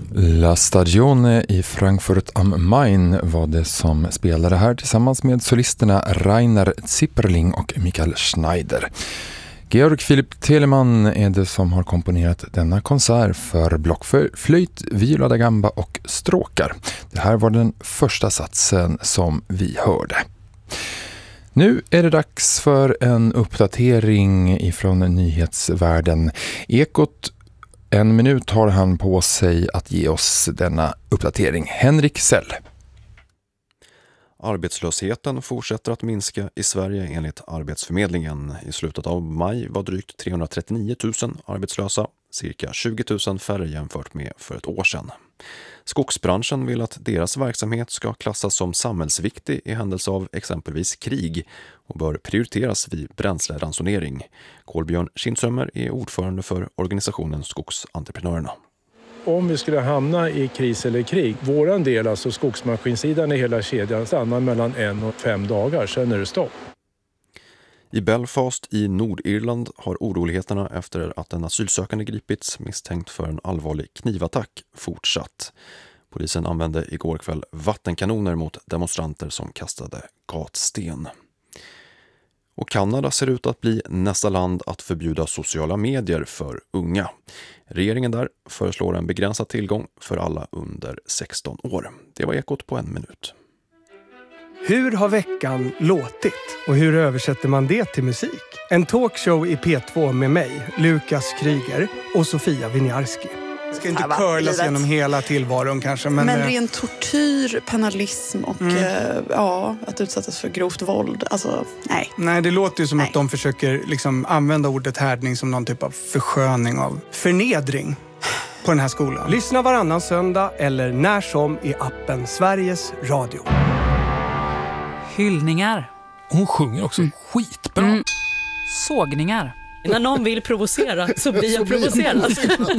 La Stagione i Frankfurt am Main var det som spelade här tillsammans med solisterna Rainer Zipperling och Michael Schneider. Georg Philipp Telemann är det som har komponerat denna konsert för blockflöjt, viola da gamba och stråkar. Det här var den första satsen som vi hörde. Nu är det dags för en uppdatering ifrån nyhetsvärlden. Ekot, 1 minut har han på sig att ge oss denna uppdatering. Henrik Sell. Arbetslösheten fortsätter att minska i Sverige enligt Arbetsförmedlingen. I slutet av maj var drygt 339 000 arbetslösa, cirka 20 000 färre jämfört med för ett år sedan. Skogsbranschen vill att deras verksamhet ska klassas som samhällsviktig i händelse av exempelvis krig och bör prioriteras vid bränsleransonering. Kolbjörn Kindsömer är ordförande för organisationen Skogsentreprenörerna. Om vi skulle hamna i kris eller krig, våran del, alltså skogsmaskinsidan i hela kedjan, stannar mellan 1 och 5 dagar, sen är det stopp. I Belfast i Nordirland har oroligheterna efter att en asylsökande gripits misstänkt för en allvarlig knivattack fortsatt. Polisen använde igår kväll vattenkanoner mot demonstranter som kastade gatsten. Och Kanada ser ut att bli nästa land att förbjuda sociala medier för unga. Regeringen där föreslår en begränsad tillgång för alla under 16 år. Det var Ekot på 1 minut. Hur har veckan låtit? Och hur översätter man det till musik? En talkshow i P2 med mig, Lukas Kryger och Sofia Winiarski. Det ska inte curlas genom hela tillvaron kanske. Men ren tortyr, penalism och att utsättas för grovt våld. Alltså, nej. Nej, det låter ju som att de försöker liksom använda ordet härdning som någon typ av försköning av förnedring på den här skolan. Lyssna varannan söndag eller när som i appen Sveriges Radio. Hyllningar. Hon sjunger också skitbra. Sågningar. När någon vill provocera så blir jag provocerad.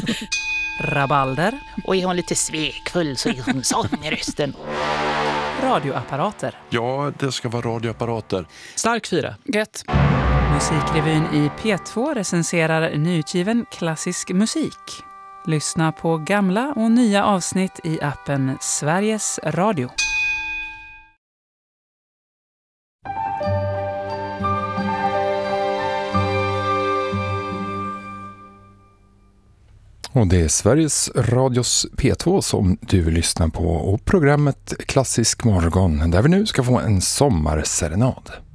Rabalder. Och är hon lite svekfull så är hon sån i rösten. Radioapparater. Ja, det ska vara radioapparater. Stark 4. Gött. Musikrevyn i P2 recenserar nyutgiven klassisk musik. Lyssna på gamla och nya avsnitt i appen Sveriges Radio. Och det är Sveriges Radios P2 som du lyssnar på och programmet Klassisk morgon där vi nu ska få en sommarserenad.